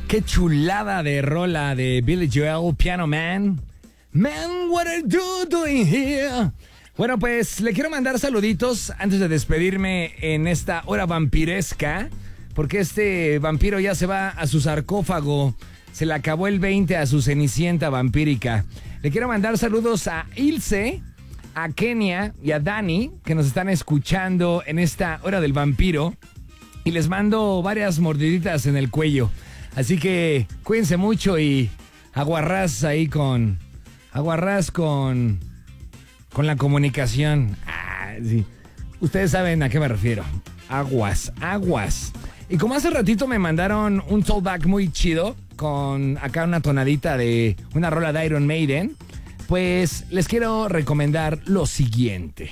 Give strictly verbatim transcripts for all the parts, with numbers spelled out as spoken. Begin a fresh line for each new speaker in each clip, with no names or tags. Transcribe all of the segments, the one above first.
Qué chulada de rola de Billy Joel, Piano Man. Man, what are you doing here? Bueno, pues le quiero mandar saluditos antes de despedirme en esta hora vampiresca, porque este vampiro ya se va a su sarcófago. Se le acabó el veinte a su cenicienta vampírica. Le quiero mandar saludos a Ilse, a Kenia y a Dani, que nos están escuchando en esta hora del vampiro. Y les mando varias mordiditas en el cuello. Así que cuídense mucho y aguarrás ahí con... Aguarrás con... Con la comunicación. Ah, sí. Ustedes saben a qué me refiero. Aguas, aguas. Y como hace ratito me mandaron un throwback muy chido, con acá una tonadita de una rola de Iron Maiden, pues les quiero recomendar lo siguiente.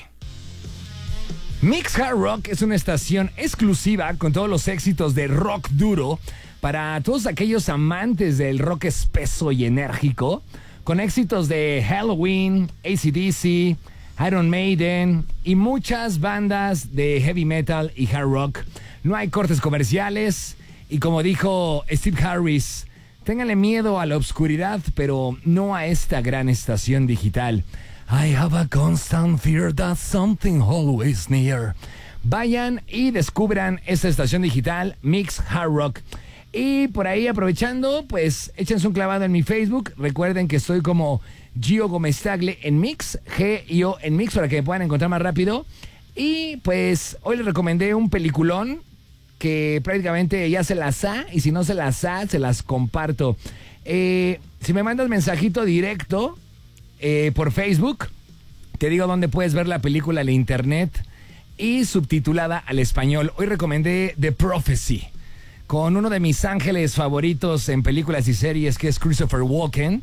Mix Hard Rock es una estación exclusiva con todos los éxitos de rock duro para todos aquellos amantes del rock espeso y enérgico, con éxitos de Halloween, A C D C, Iron Maiden y muchas bandas de heavy metal y hard rock. No hay cortes comerciales y, como dijo Steve Harris, ténganle miedo a la oscuridad, pero no a esta gran estación digital. I have a constant fear that something always near. Vayan y descubran esta estación digital, Mix Hard Rock. Y por ahí, aprovechando, pues échense un clavado en mi Facebook. Recuerden que estoy como Gio Gómez Tagle en Mix, G I O en Mix, para que me puedan encontrar más rápido. Y pues hoy les recomendé un peliculón que prácticamente ya se las ha, y si no se las ha, se las comparto. Eh, si me mandas mensajito directo eh, por Facebook, te digo dónde puedes ver la película en internet y subtitulada al español. Hoy recomendé The Prophecy, con uno de mis ángeles favoritos en películas y series, que es Christopher Walken,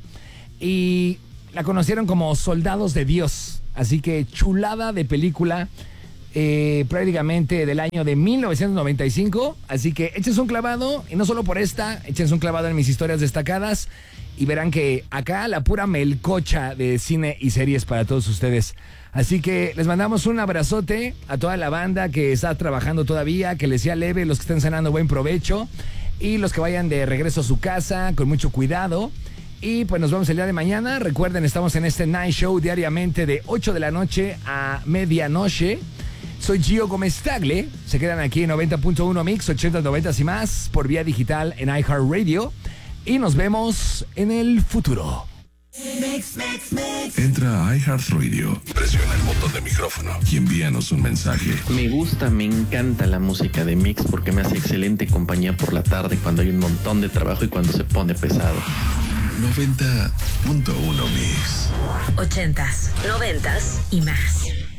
y la conocieron como Soldados de Dios. Así que chulada de película, eh, prácticamente del año de mil novecientos noventa y cinco. Así que échense un clavado, y no solo por esta, échense un clavado en mis historias destacadas y verán que acá la pura melcocha de cine y series para todos ustedes. Así que les mandamos un abrazote a toda la banda que está trabajando todavía, que les sea leve, los que estén cenando buen provecho, y los que vayan de regreso a su casa con mucho cuidado. Y pues nos vemos el día de mañana. Recuerden, estamos en este Night Show diariamente de ocho de la noche a medianoche. Soy Gio Gómez Tagle. Se quedan aquí en noventa punto uno Mix, ochenta, noventa y más por vía digital en iHeartRadio. Y nos vemos en el futuro.
Mix, mix, mix. Entra a iHeartRadio, presiona el botón de micrófono y envíanos un mensaje.
Me gusta, me encanta la música de Mix porque me hace excelente compañía por la tarde cuando hay un montón de trabajo y cuando se pone pesado.
noventa punto uno Mix.
Ochentas, noventas y más.